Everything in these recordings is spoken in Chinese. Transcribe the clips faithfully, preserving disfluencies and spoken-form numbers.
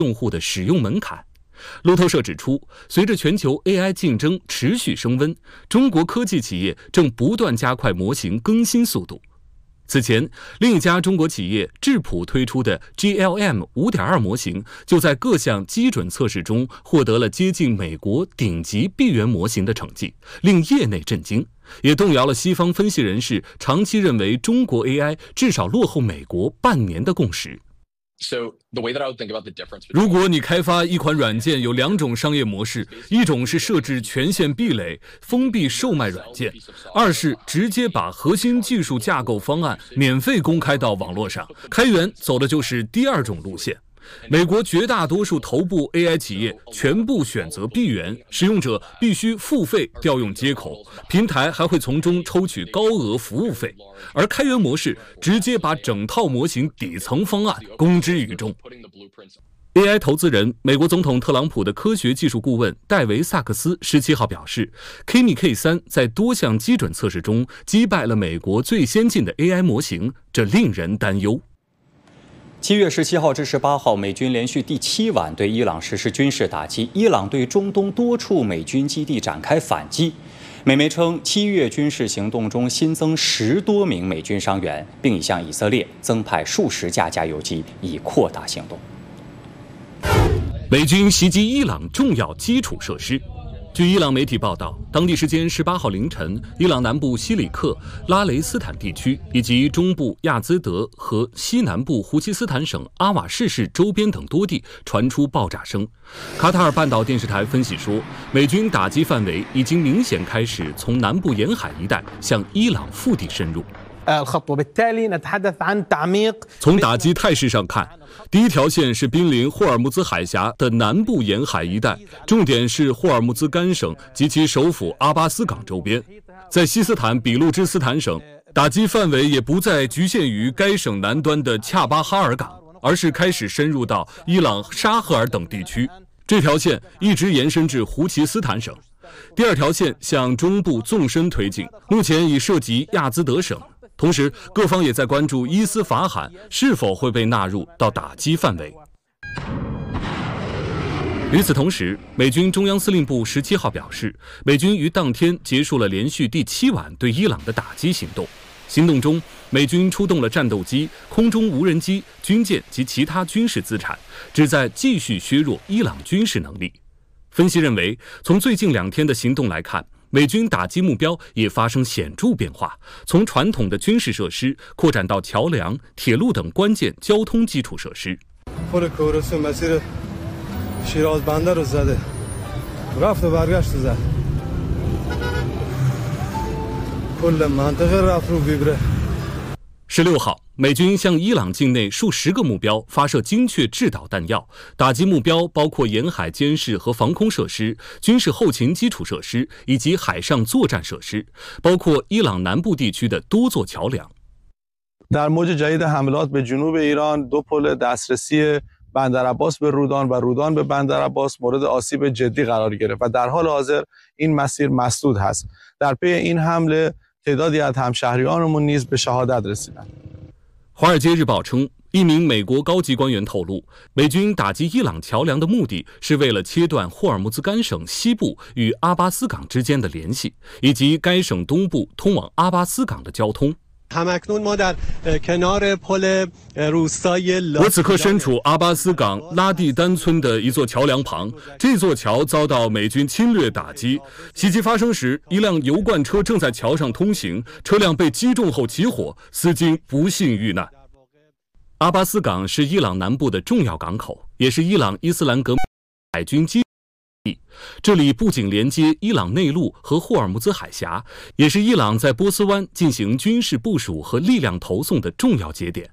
用户的使用门槛。路透社指出，随着全球 A I 竞争持续升温，中国科技企业正不断加快模型更新速度。此前，另一家中国企业智谱推出的 G L M 五点二 模型，就在各项基准测试中获得了接近美国顶级闭源模型的成绩，令业内震惊，也动摇了西方分析人士长期认为中国 A I 至少落后美国半年的共识。如果你开发一款软件，有两种商业模式，一种是设置权限壁垒，封闭售卖软件；二是直接把核心技术架构方案免费公开到网络上。开源走的就是第二种路线。美国绝大多数头部 A I 企业全部选择闭源，使用者必须付费调用接口，平台还会从中抽取高额服务费。而开源模式直接把整套模型底层方案公之于众。A I 投资人、美国总统特朗普的科学技术顾问戴维·萨克斯十七号表示 ，K M I K 三 在多项基准测试中击败了美国最先进的 A I 模型，这令人担忧。 七月十七号至十八号，美军连续第七晚对伊朗实施军事打击，伊朗对中东多处美军基地展开反击。美媒称，七月军事行动中新增十多名美军伤员，并已向以色列增派数十架加油机，以扩大行动。 美军袭击伊朗重要基础设施。据伊朗媒体报道，当地时间十八号凌晨，伊朗南部西里克、拉雷斯坦地区以及中部亚兹德和西南部胡齐斯坦省阿瓦士市周边等多地传出爆炸声。卡塔尔半岛电视台分析说，美军打击范围已经明显开始从南部沿海一带向伊朗腹地深入。从打击态势上看，第一条线是濒临霍尔木兹海峡的南部沿海一带，重点是霍尔木兹干省及其首府阿巴斯港周边。在西斯坦比路支斯坦省，打击范围也不再局限于该省南端的恰巴哈尔港，而是开始深入到伊朗沙赫尔等地区。这条线一直延伸至胡齐斯坦省。第二条线向中部纵深推进，目前已涉及亚兹德省。同时，各方也在关注伊斯法罕是否会被纳入到打击范围。与此同时，美军中央司令部十七号表示，美军于当天结束了连续第七晚对伊朗的打击行动。行动中，美军出动了战斗机、空中无人机、军舰及其他军事资产，旨在继续削弱伊朗军事能力。分析认为，从最近两天的行动来看，美军打击目标也发生显著变化，从传统的军事设施扩展到桥梁、铁路等关键交通基础设施。十六号，美军向伊朗境内数十个目标发射精确制导弹药，打击目标包括沿海监视和防空设施、军事后勤基础设施以及海上作战设施，包括伊朗南部地区的多座桥梁。 در موج جدید حملات به جنوب ایران دو پل دسترسی بندرعباس به رودان و رودان به بندرعباس مورد آسیب جدی قرار گرفت و در حال حاضر این مسیر مسدود هست. در پی این حمله تعدادی از همشهریانمون نیز به شهادت رسیدند。 华尔街日报称，一名美国高级官员透露，美军打击伊朗桥梁的目的是为了切断霍尔木兹干省西部与阿巴斯港之间的联系，以及该省东部通往阿巴斯港的交通。我此刻身处阿巴斯港拉蒂丹村的一座桥梁旁，这座桥遭到美军侵略打击。袭击发生时，一辆油罐车正在桥上通行，车辆被击中后起火，司机不幸遇难。阿巴斯港是伊朗南部的重要港口，也是伊朗伊斯兰革命海军基地。这里不仅连接伊朗内陆和霍尔木兹海峡，也是伊朗在波斯湾进行军事部署和力量投送的重要节点。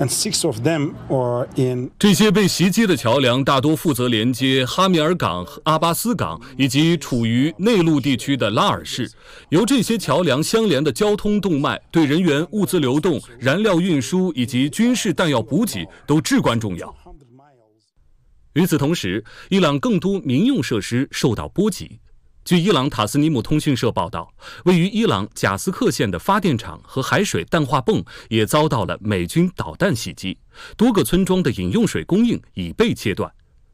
这些被袭击的桥梁大多负责连接哈米尔港、阿巴斯港以及处于内陆地区的拉尔市。由这些桥梁相连的交通动脉，对人员、物资流动、燃料运输以及军事弹药补给都至关重要。与此同时，伊朗更多民用设施受到波及。据伊朗塔斯尼姆通讯社报道，位于伊朗贾斯克县的发电厂和海水淡化泵也遭到了美军导弹袭击，多个村庄的饮用水供应已被切断。